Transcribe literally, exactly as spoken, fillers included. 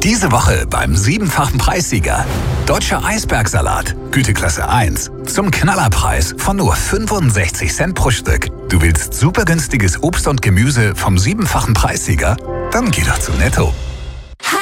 Diese Woche beim siebenfachen Preissieger. Deutscher Eisbergsalat, Güteklasse eins, zum Knallerpreis von nur fünfundsechzig Cent pro Stück. Du willst super günstiges Obst und Gemüse vom siebenfachen Preissieger? Dann geh doch zu Netto.